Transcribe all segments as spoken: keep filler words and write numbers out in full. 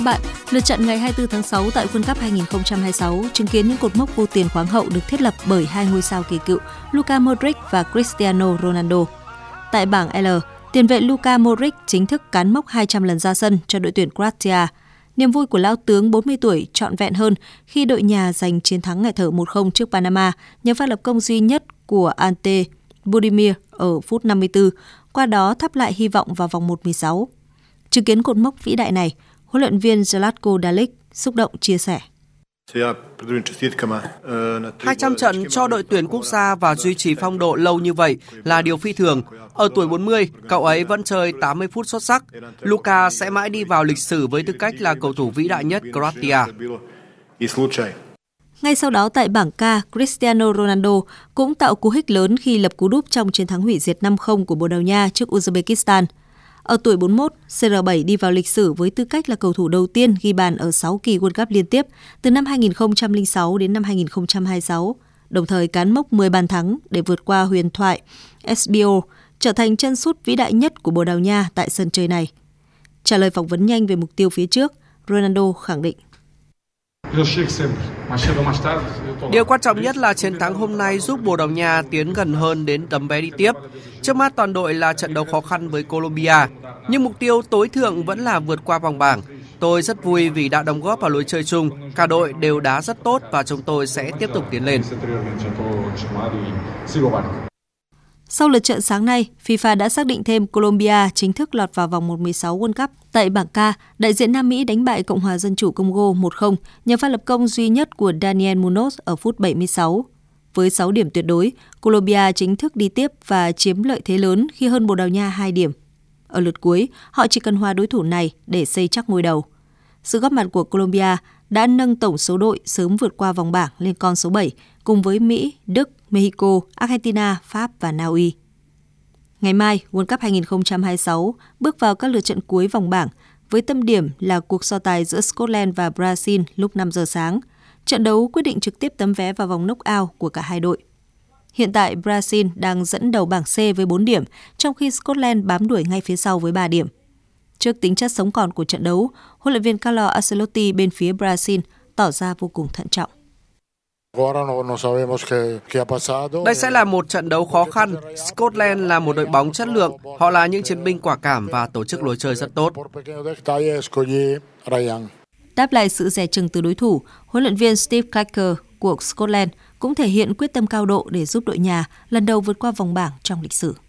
Bạn, lượt trận ngày hai mươi tư tháng sáu tại World Cup hai không hai sáu chứng kiến những cột mốc vô tiền khoáng hậu được thiết lập bởi hai ngôi sao kỳ cựu Luka Modric và Cristiano Ronaldo. Tại bảng L, tiền vệ Luka Modric chính thức cán mốc hai trăm lần ra sân cho đội tuyển Croatia. Niềm vui của lão tướng bốn mươi tuổi trọn vẹn hơn khi đội nhà giành chiến thắng nghẹt thở một không trước Panama nhờ pha lập công duy nhất của Ante Budimir ở phút năm mươi tư, qua đó thắp lại hy vọng vào vòng một phần mười sáu. Chứng kiến cột mốc vĩ đại này, huấn luyện viên Zlatko Dalic xúc động chia sẻ. hai trăm trận cho đội tuyển quốc gia và duy trì phong độ lâu như vậy là điều phi thường. Ở tuổi bốn mươi, cậu ấy vẫn chơi tám mươi phút xuất sắc. Luka sẽ mãi đi vào lịch sử với tư cách là cầu thủ vĩ đại nhất Croatia. Ngay sau đó tại bảng K, Cristiano Ronaldo cũng tạo cú hích lớn khi lập cú đúp trong chiến thắng hủy diệt năm không của Bồ Đào Nha trước Uzbekistan. Ở tuổi bốn mươi mốt, xê rờ bảy đi vào lịch sử với tư cách là cầu thủ đầu tiên ghi bàn ở sáu kỳ World Cup liên tiếp từ năm hai không không sáu đến năm hai không hai sáu, đồng thời cán mốc mười bàn thắng để vượt qua huyền thoại ét bê ô, trở thành chân sút vĩ đại nhất của Bồ Đào Nha tại sân chơi này. Trả lời phỏng vấn nhanh về mục tiêu phía trước, Ronaldo khẳng định. Điều quan trọng nhất là chiến thắng hôm nay giúp Bồ Đào Nha tiến gần hơn đến tấm vé đi tiếp. Trước mắt toàn đội là trận đấu khó khăn với Colombia, nhưng mục tiêu tối thượng vẫn là vượt qua vòng bảng. Tôi rất vui vì đã đóng góp vào lối chơi chung, cả đội đều đá rất tốt và chúng tôi sẽ tiếp tục tiến lên. Sau lượt trận sáng nay, FIFA đã xác định thêm Colombia chính thức lọt vào vòng một phần mười sáu World Cup. Tại bảng K, đại diện Nam Mỹ đánh bại Cộng hòa Dân chủ Congo một không nhờ pha lập công duy nhất của Daniel Munoz ở phút bảy mươi sáu. Với sáu điểm tuyệt đối, Colombia chính thức đi tiếp và chiếm lợi thế lớn khi hơn Bồ Đào Nha hai điểm. Ở lượt cuối, họ chỉ cần hòa đối thủ này để xây chắc ngôi đầu. Sự góp mặt của Colombia đã nâng tổng số đội sớm vượt qua vòng bảng lên con số bảy, cùng với Mỹ, Đức, Mexico, Argentina, Pháp và Na Uy. Ngày mai, World Cup hai không hai sáu bước vào các lượt trận cuối vòng bảng với tâm điểm là cuộc so tài giữa Scotland và Brazil lúc năm giờ sáng. Trận đấu quyết định trực tiếp tấm vé vào vòng knock-out của cả hai đội. Hiện tại, Brazil đang dẫn đầu bảng C với bốn điểm, trong khi Scotland bám đuổi ngay phía sau với ba điểm. Trước tính chất sống còn của trận đấu, huấn luyện viên Carlo Ancelotti bên phía Brazil tỏ ra vô cùng thận trọng. Đây sẽ là một trận đấu khó khăn. Scotland là một đội bóng chất lượng, họ là những chiến binh quả cảm và tổ chức lối chơi rất tốt. Đáp lại sự dè chừng từ đối thủ, huấn luyện viên Steve Clarke của Scotland cũng thể hiện quyết tâm cao độ để giúp đội nhà lần đầu vượt qua vòng bảng trong lịch sử.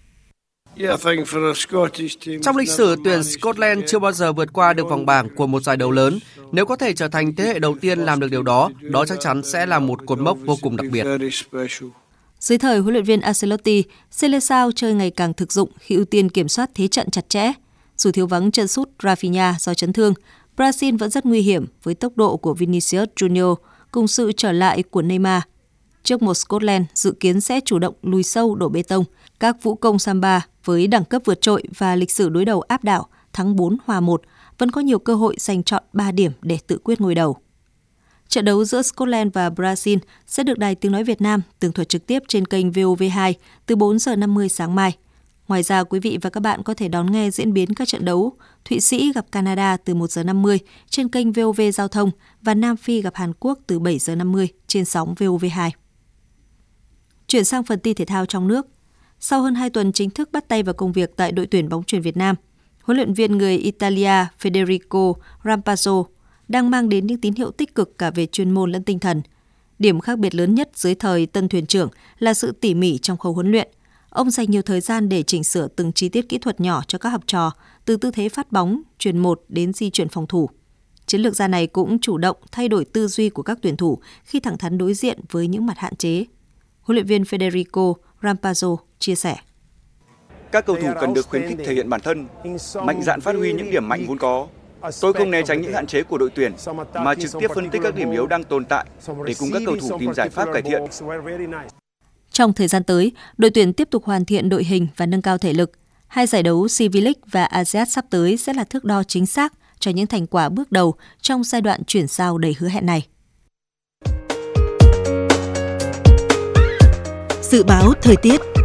Trong lịch sử, tuyển Scotland chưa bao giờ vượt qua được vòng bảng của một giải đấu lớn. Nếu có thể trở thành thế hệ đầu tiên làm được điều đó, đó chắc chắn sẽ là một cột mốc vô cùng đặc biệt. Dưới thời huấn luyện viên Ancelotti, Seleção chơi ngày càng thực dụng khi ưu tiên kiểm soát thế trận chặt chẽ. Dù thiếu vắng chân sút Rafinha do chấn thương, Brazil vẫn rất nguy hiểm với tốc độ của Vinicius Junior cùng sự trở lại của Neymar. Trước một Scotland dự kiến sẽ chủ động lùi sâu đổ bê tông, các vũ công samba với đẳng cấp vượt trội và lịch sử đối đầu áp đảo thắng bốn hòa một vẫn có nhiều cơ hội giành trọn ba điểm để tự quyết ngôi đầu. Trận đấu giữa Scotland và Brazil sẽ được Đài Tiếng nói Việt Nam tường thuật trực tiếp trên kênh vê o vê hai từ bốn giờ năm mươi sáng mai. Ngoài ra, quý vị và các bạn có thể đón nghe diễn biến các trận đấu Thụy Sĩ gặp Canada từ một giờ năm mươi trên kênh vê o vê Giao thông và Nam Phi gặp Hàn Quốc từ bảy giờ năm mươi trên sóng vê o vê hai. Chuyển sang phần tin thể thao trong nước. Sau hơn hai tuần chính thức bắt tay vào công việc tại đội tuyển bóng chuyền Việt Nam, huấn luyện viên người Italia Federico Rampazzo đang mang đến những tín hiệu tích cực cả về chuyên môn lẫn tinh thần. Điểm khác biệt lớn nhất dưới thời tân thuyền trưởng là sự tỉ mỉ trong khâu huấn luyện. Ông dành nhiều thời gian để chỉnh sửa từng chi tiết kỹ thuật nhỏ cho các học trò, từ tư thế phát bóng, chuyền một đến di chuyển phòng thủ. Chiến lược gia này cũng chủ động thay đổi tư duy của các tuyển thủ khi thẳng thắn đối diện với những mặt hạn chế. Huấn luyện viên Federico Rampazzo chia sẻ. Các cầu thủ cần được khuyến khích thể hiện bản thân, mạnh dạn phát huy những điểm mạnh vốn có. Tôi không né tránh những hạn chế của đội tuyển, mà trực tiếp phân tích các điểm yếu đang tồn tại để cùng các cầu thủ tìm giải pháp cải thiện. Trong thời gian tới, đội tuyển tiếp tục hoàn thiện đội hình và nâng cao thể lực. Hai giải đấu xê vê League và a sê a ép sắp tới sẽ là thước đo chính xác cho những thành quả bước đầu trong giai đoạn chuyển giao đầy hứa hẹn này. Dự báo thời tiết.